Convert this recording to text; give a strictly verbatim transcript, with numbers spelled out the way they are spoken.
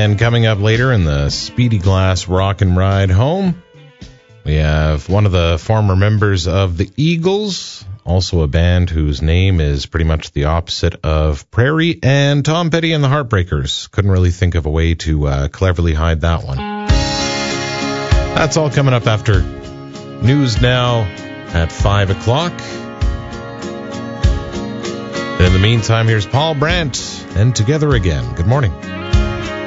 And coming up later in the Speedy Glass Rock and Ride Home, we have one of the former members of the Eagles, also a band whose name is pretty much the opposite of Prairie, and Tom Petty and the Heartbreakers. Couldn't really think of a way to uh, cleverly hide that one. That's all coming up after News Now at five o'clock. And in the meantime, here's Paul Brandt and Together Again. Good morning.